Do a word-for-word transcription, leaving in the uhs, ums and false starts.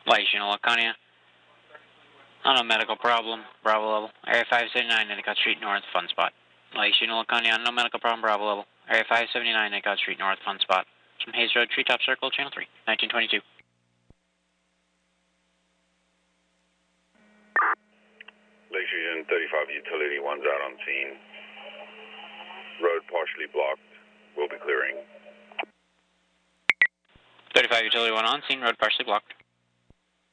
Light Juno Laconia. On a medical problem, Bravo level. Area five seventy-nine, Endicott Street North, Fun Spot. Light Juno Laconia, on no medical problem, Bravo level. Area five seventy-nine, Endicott Street North, Fun Spot. From Hayes Road, Treetop Circle, Channel three, nineteen twenty-two. Lake Fusion thirty-five Utility one's out on scene. Road partially blocked. We'll be clearing. thirty-five Utility one on scene, road partially blocked.